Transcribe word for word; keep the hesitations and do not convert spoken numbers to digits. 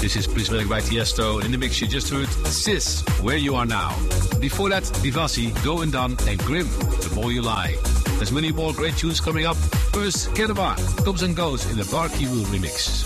This is Please Make by Tiesto. And in the mix you just heard Sis, Where You Are Now. Before that, Vivasi, Go and Done, and Grim, The More You Lie. There's many more great tunes coming up. First, Kerwa, Comes and Goes in the Barkey Wheel remix.